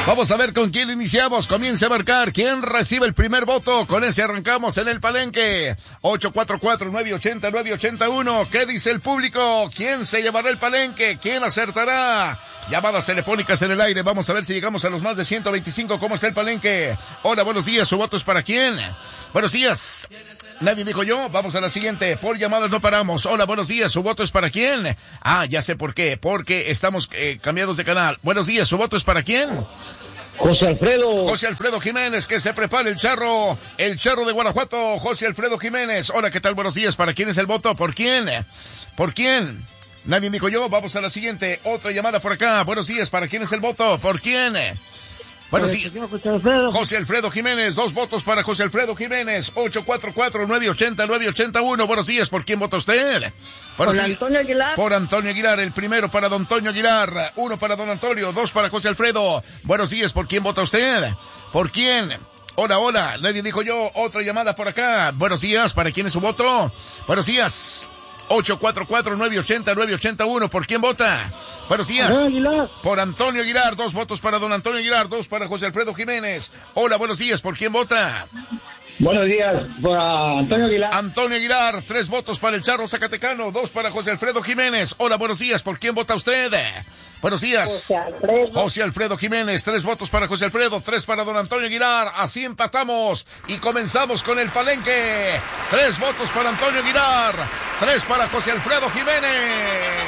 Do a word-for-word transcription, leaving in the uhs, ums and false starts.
Vamos a ver con quién iniciamos. Comience a marcar. ¿Quién recibe el primer voto? Con ese arrancamos en el palenque. ocho cuatro cuatro, nueve ocho cero, nueve ocho uno. ¿Qué dice el público? ¿Quién se llevará el palenque? ¿Quién acertará? Llamadas telefónicas en el aire. Vamos a ver si llegamos a los más de ciento veinticinco. ¿Cómo está el palenque? Hola, buenos días. ¿Su voto es para quién? Buenos días. Nadie dijo yo. Vamos a la siguiente. Por llamadas no paramos. Hola, buenos días. ¿Su voto es para quién? Ah, ya sé por qué. Porque estamos eh, cambiados de canal. Buenos días. ¿Su voto es para quién? José Alfredo. José Alfredo Jiménez, que se prepare el charro. El charro de Guanajuato. José Alfredo Jiménez. Hola, ¿qué tal? Buenos días. ¿Para quién es el voto? ¿Por quién? ¿Por quién? Nadie dijo yo. Vamos a la siguiente. Otra llamada por acá. Buenos días. ¿Para quién es el voto? ¿Por quién? Bueno, sí. José Alfredo. José Alfredo Jiménez, dos votos para José Alfredo Jiménez. ocho cuatro cuatro, nueve ocho cero, nueve ocho uno. Buenos días, ¿por quién vota usted? Por sí, Antonio Aguilar. Por Antonio Aguilar, el primero para don Antonio Aguilar. Uno para don Antonio, dos para José Alfredo. Buenos días, ¿por quién vota usted? ¿Por quién? Hola, hola, nadie dijo yo. Otra llamada por acá. Buenos días, ¿para quién es su voto? Buenos días. ocho cuatro cuatro, nueve ocho cero, nueve ocho uno. ¿Por quién vota? Buenos días. Aguilar. Por Antonio Aguilar, dos votos para don Antonio Aguilar, dos para José Alfredo Jiménez. Hola, buenos días. ¿Por quién vota? Buenos días, por Antonio Aguilar. Antonio Aguilar, tres votos para el charro zacatecano, dos para José Alfredo Jiménez. Hola, buenos días. ¿Por quién vota usted? Buenos días. José Alfredo. José Alfredo Jiménez, tres votos para José Alfredo, tres para don Antonio Aguilar. Así empatamos y comenzamos con el palenque. Tres votos para Antonio Aguilar, tres para José Alfredo Jiménez.